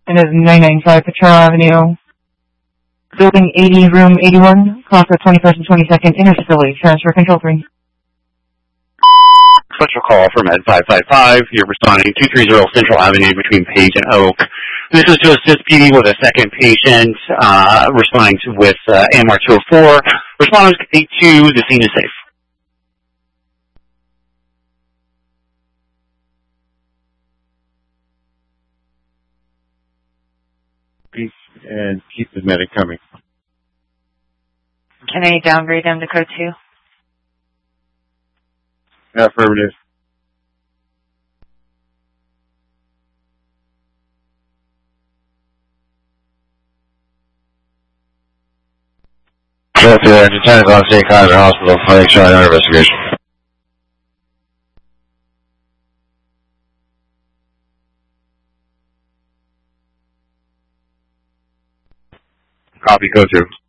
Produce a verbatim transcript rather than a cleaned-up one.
and is nine ninety-five Petro Avenue. Building eighty, room eighty-one, call for twenty-first and twenty-second interfacility transfer control three. Special call from Ed five five five. You're responding two thirty Central Avenue between Page and Oak. This is just this P D with a second patient uh, responding to with uh, A M R two oh four. Responders eight two, the scene is safe. And keep the medic coming. Can I downgrade them to code two? Affirmative. Sheffield, ten o'clock State Kaiser Hospital for X-ray and investigation. Copy, code two.